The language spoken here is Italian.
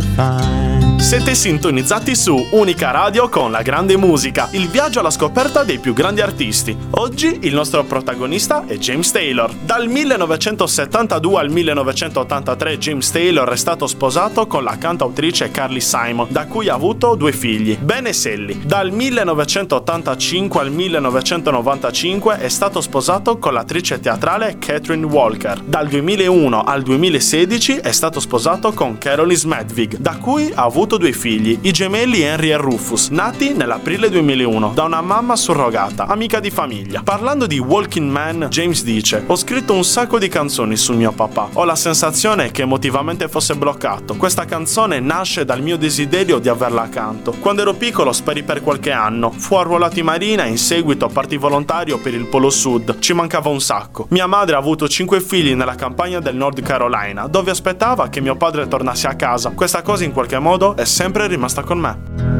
find. Siete sintonizzati su Unica Radio con la grande musica, il viaggio alla scoperta dei più grandi artisti. Oggi il nostro protagonista è James Taylor. Dal 1972 al 1983 James Taylor è stato sposato con la cantautrice Carly Simon, da cui ha avuto 2 figli, Ben e Sally. Dal 1985 al 1995 è stato sposato con l'attrice teatrale Catherine Walker. Dal 2001 al 2016 è stato sposato con Caroline Smedvig, da cui ha avuto 2 figli, i gemelli Henry e Rufus, nati nell'aprile 2001 da una mamma surrogata, amica di famiglia. Parlando di Walking Man, James dice: "Ho scritto un sacco di canzoni sul mio papà. Ho la sensazione che emotivamente fosse bloccato. Questa canzone nasce dal mio desiderio di averla accanto. Quando ero piccolo sparì per qualche anno. Fu arruolato in marina e in seguito partì volontario per il Polo Sud. Ci mancava un sacco. Mia madre ha avuto 5 figli nella campagna del North Carolina, dove aspettava che mio padre tornasse a casa. Questa cosa in qualche modo è sempre rimasta con me."